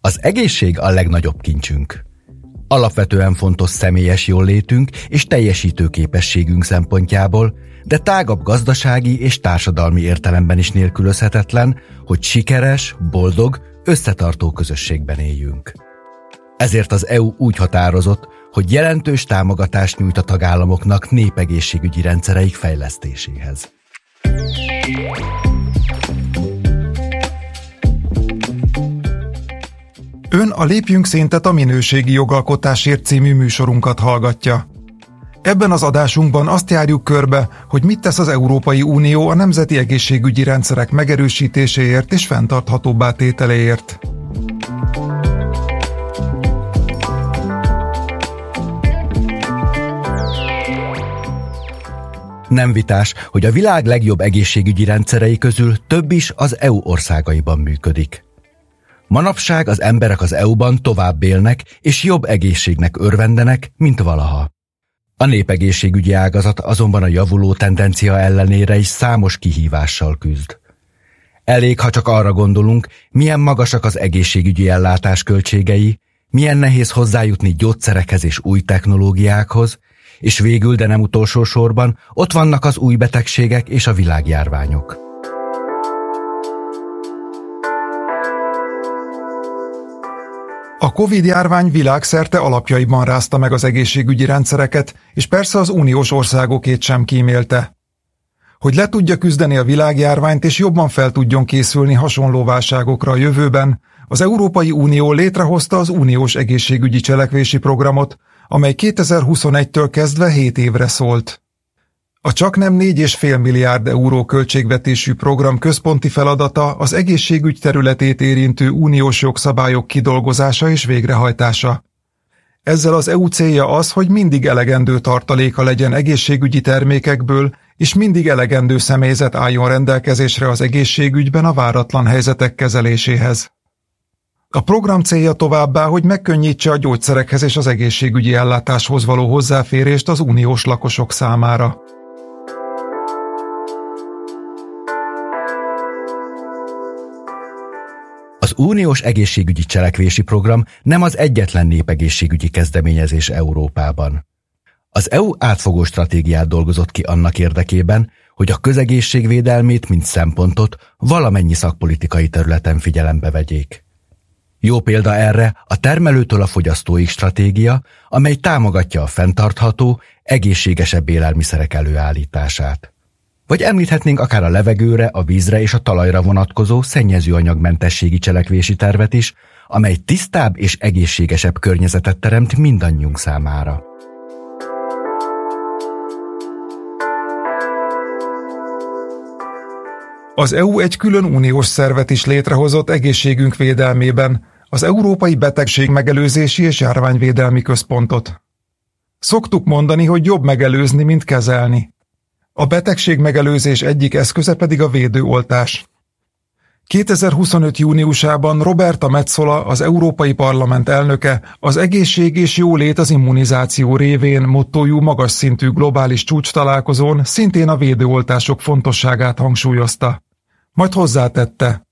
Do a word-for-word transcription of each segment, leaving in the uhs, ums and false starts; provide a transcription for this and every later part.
Az egészség a legnagyobb kincsünk. Alapvetően fontos személyes jólétünk és teljesítőképességünk szempontjából, de tágabb gazdasági és társadalmi értelemben is nélkülözhetetlen, hogy sikeres, boldog, összetartó közösségben éljünk. Ezért az é u úgy határozott, hogy jelentős támogatást nyújt a tagállamoknak népegészségügyi rendszereik fejlesztéséhez. Ön a Lépjünk Szintet a minőségi jogalkotásért című műsorunkat hallgatja. Ebben az adásunkban azt járjuk körbe, hogy mit tesz az Európai Unió a nemzeti egészségügyi rendszerek megerősítéséért és fenntarthatóbbá tételéért. Nem vitás, hogy a világ legjobb egészségügyi rendszerei közül több is az é u országaiban működik. Manapság az emberek az é u-ban tovább élnek és jobb egészségnek örvendenek, mint valaha. A népegészségügyi ágazat azonban a javuló tendencia ellenére is számos kihívással küzd. Elég, ha csak arra gondolunk, milyen magasak az egészségügyi ellátás költségei, milyen nehéz hozzájutni gyógyszerekhez és új technológiákhoz, és végül, de nem utolsó sorban, ott vannak az új betegségek és a világjárványok. A Covid-járvány világszerte alapjaiban rázta meg az egészségügyi rendszereket, és persze az uniós országokét sem kímélte. Hogy le tudja küzdeni a világjárványt és jobban fel tudjon készülni hasonló válságokra a jövőben, az Európai Unió létrehozta az Uniós Egészségügyi Cselekvési Programot, amely kétezer-huszonegytől kezdve hét évre szólt. A csaknem négy egész öt milliárd euró költségvetésű program központi feladata az egészségügy területét érintő uniós jogszabályok kidolgozása és végrehajtása. Ezzel az é u célja az, hogy mindig elegendő tartaléka legyen egészségügyi termékekből, és mindig elegendő személyzet álljon rendelkezésre az egészségügyben a váratlan helyzetek kezeléséhez. A program célja továbbá, hogy megkönnyítse a gyógyszerekhez és az egészségügyi ellátáshoz való hozzáférést az uniós lakosok számára. Az Uniós Egészségügyi Cselekvési Program nem az egyetlen népegészségügyi kezdeményezés Európában. Az é u átfogó stratégiát dolgozott ki annak érdekében, hogy a közegészségvédelmét, mint szempontot valamennyi szakpolitikai területen figyelembe vegyék. Jó példa erre a termelőtől a fogyasztóig stratégia, amely támogatja a fenntartható, egészségesebb élelmiszerek előállítását. Vagy említhetnénk akár a levegőre, a vízre és a talajra vonatkozó szennyezőanyagmentességi cselekvési tervet is, amely tisztább és egészségesebb környezetet teremt mindannyiunk számára. Az é u egy külön uniós szervet is létrehozott egészségünk védelmében, az Európai Betegség Megelőzési és Járványvédelmi Központot. Szoktuk mondani, hogy jobb megelőzni, mint kezelni. A betegségmegelőzés egyik eszköze pedig a védőoltás. kétezer-huszonöt júniusában Roberta Metsola, az Európai Parlament elnöke, az egészség és jólét az immunizáció révén mottójú magas szintű globális csúcstalálkozón szintén a védőoltások fontosságát hangsúlyozta. Majd hozzátette: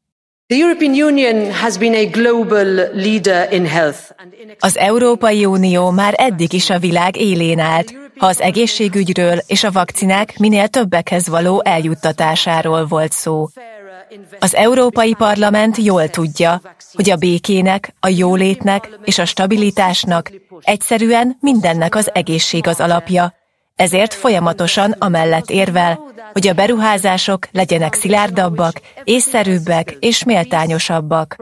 Az Európai Unió már eddig is a világ élén állt, ha az egészségügyről és a vakcinák minél többekhez való eljuttatásáról volt szó. Az Európai Parlament jól tudja, hogy a békének, a jólétnek és a stabilitásnak egyszerűen mindennek az egészség az alapja, ezért folyamatosan amellett érvel, hogy a beruházások legyenek szilárdabbak, észszerűbbek és méltányosabbak.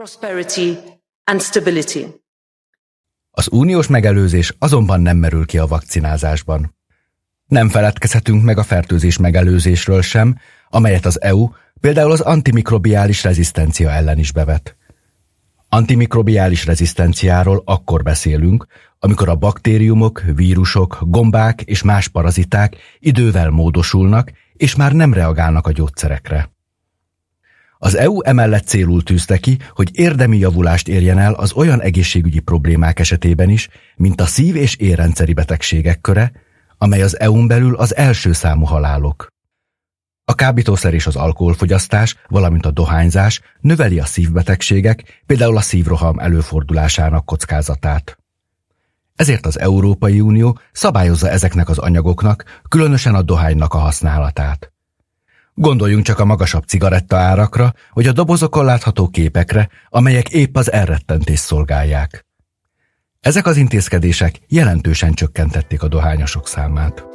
Az uniós megelőzés azonban nem merül ki a vakcinázásban. Nem feledkezhetünk meg a fertőzés megelőzésről sem, amelyet az é u például az antimikrobiális rezisztencia ellen is bevet. Antimikrobiális rezisztenciáról akkor beszélünk, amikor a baktériumok, vírusok, gombák és más paraziták idővel módosulnak, és már nem reagálnak a gyógyszerekre. Az é u emellett célul tűzte ki, hogy érdemi javulást érjen el az olyan egészségügyi problémák esetében is, mint a szív- és érrendszeri betegségek köre, amely az é u-n belül az első számú halálok. A kábítószer és az alkoholfogyasztás, valamint a dohányzás növeli a szívbetegségek, például a szívroham előfordulásának kockázatát. Ezért az Európai Unió szabályozza ezeknek az anyagoknak, különösen a dohánynak a használatát. Gondoljunk csak a magasabb cigarettaárakra, vagy a dobozokon látható képekre, amelyek épp az elrettentést szolgálják. Ezek az intézkedések jelentősen csökkentették a dohányosok számát.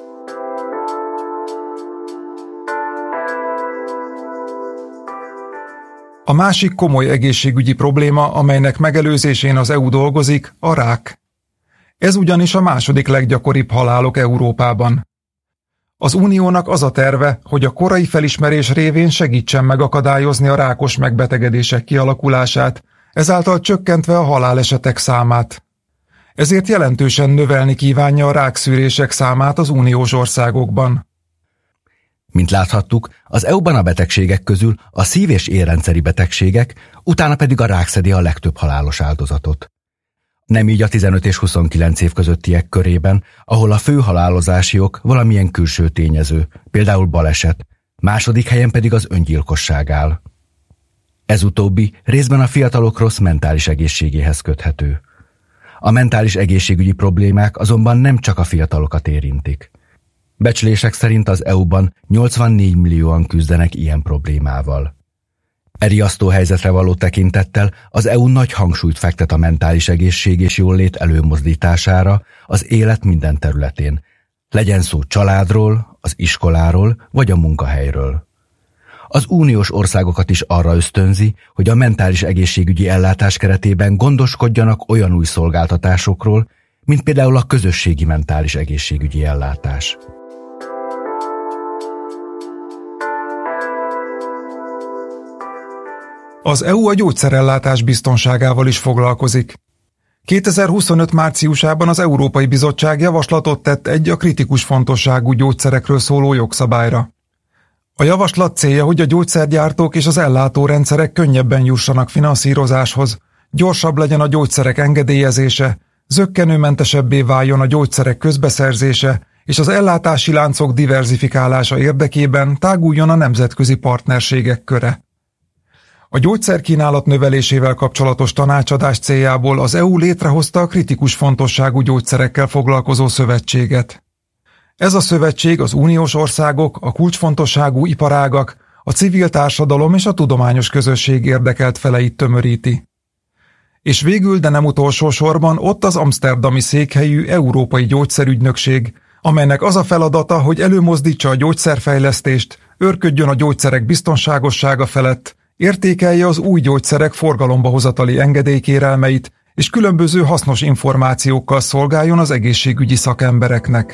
A másik komoly egészségügyi probléma, amelynek megelőzésén az é u dolgozik, a rák. Ez ugyanis a második leggyakoribb halálok Európában. Az Uniónak az a terve, hogy a korai felismerés révén segítsen megakadályozni a rákos megbetegedések kialakulását, ezáltal csökkentve a halálesetek számát. Ezért jelentősen növelni kívánja a rákszűrések számát az uniós országokban. Mint láthattuk, az é u-ban a betegségek közül a szív- és érrendszeri betegségek, utána pedig a rák szedi a legtöbb halálos áldozatot. Nem így a tizenöt és huszonkilenc év közöttiek körében, ahol a fő halálozási ok valamilyen külső tényező, például baleset, második helyen pedig az öngyilkosság áll. Ez utóbbi részben a fiatalok rossz mentális egészségéhez köthető. A mentális egészségügyi problémák azonban nem csak a fiatalokat érintik. Becslések szerint az é u-ban nyolcvannégy millióan küzdenek ilyen problémával. E riasztó helyzetre való tekintettel az é u nagy hangsúlyt fektet a mentális egészség és jólét előmozdítására az élet minden területén, legyen szó családról, az iskoláról vagy a munkahelyről. Az uniós országokat is arra ösztönzi, hogy a mentális egészségügyi ellátás keretében gondoskodjanak olyan új szolgáltatásokról, mint például a közösségi mentális egészségügyi ellátás. Az é u a gyógyszerellátás biztonságával is foglalkozik. kétezer-huszonöt márciusában az Európai Bizottság javaslatot tett egy a kritikus fontosságú gyógyszerekről szóló jogszabályra. A javaslat célja, hogy a gyógyszergyártók és az ellátórendszerek könnyebben jussanak finanszírozáshoz, gyorsabb legyen a gyógyszerek engedélyezése, zökkenőmentesebbé váljon a gyógyszerek közbeszerzése, és az ellátási láncok diverzifikálása érdekében táguljon a nemzetközi partnerségek köre. A gyógyszerkínálat növelésével kapcsolatos tanácsadás céljából az é u létrehozta a kritikus fontosságú gyógyszerekkel foglalkozó szövetséget. Ez a szövetség az uniós országok, a kulcsfontosságú iparágak, a civil társadalom és a tudományos közösség érdekelt feleit tömöríti. És végül, de nem utolsó sorban ott az amszterdami székhelyű Európai Gyógyszerügynökség, amelynek az a feladata, hogy előmozdítsa a gyógyszerfejlesztést, őrködjön a gyógyszerek biztonságossága felett, értékelje az új gyógyszerek forgalomba hozatali engedélykérelmeit, és különböző hasznos információkkal szolgáljon az egészségügyi szakembereknek.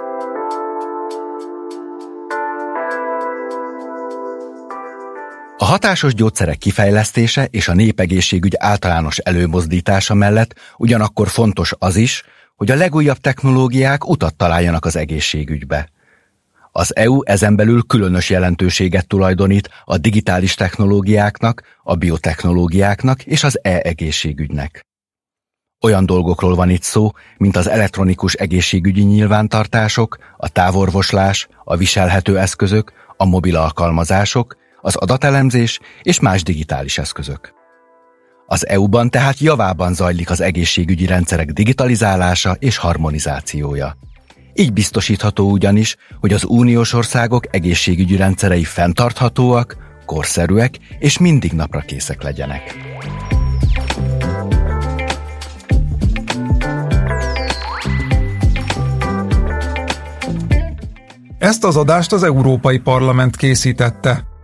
A hatásos gyógyszerek kifejlesztése és a népegészségügy általános előmozdítása mellett ugyanakkor fontos az is, hogy a legújabb technológiák utat találjanak az egészségügybe. Az é u ezen belül különös jelentőséget tulajdonít a digitális technológiáknak, a biotechnológiáknak és az e-egészségügynek. Olyan dolgokról van itt szó, mint az elektronikus egészségügyi nyilvántartások, a távorvoslás, a viselhető eszközök, a mobil alkalmazások, az adatelemzés és más digitális eszközök. Az é u-ban tehát javában zajlik az egészségügyi rendszerek digitalizálása és harmonizációja. Így biztosítható ugyanis, hogy az uniós országok egészségügyi rendszerei fenntarthatóak, korszerűek és mindig naprakészek legyenek. Ezt az adást az Európai Parlament készítette.